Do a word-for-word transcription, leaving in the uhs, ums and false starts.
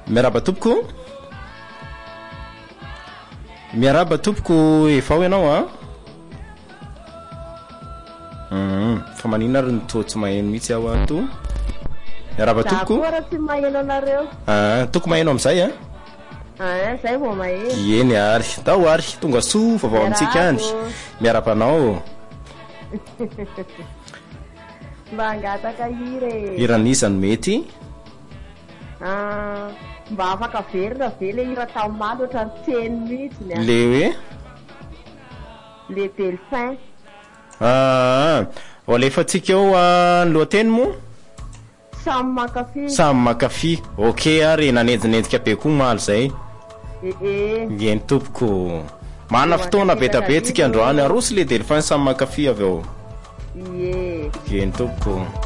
Miaraba tompoko. Miaraba tompoko efa ao ianao a. Mhm. Fa maninona ary nitotsy maheno mihitsy aho ato. Miaraba tompoko. Ora tsy maheno anareo. Ah, toko maheno amizay a? Ah, zay vao maheno. Eny ary. Tao ary tonga soa fa vao amintsika any. Miaraba anao. Mba angataka hira. Iranisany mety. Ah, mba afaka verina ve le hira tamalo ohatrany tseny mihitsy ny le hoe le delphin. Ah, alefatsika eo ny lohateny moa samy mankafy. Samy mankafy. Ok ary nanenjinenjika be koa maly zay. Eh eh. Ngeny tompoko. Mana fotoana betabetsika androany arosy le delphin samy mankafy avy ao. Ie. Ngeny tompoko.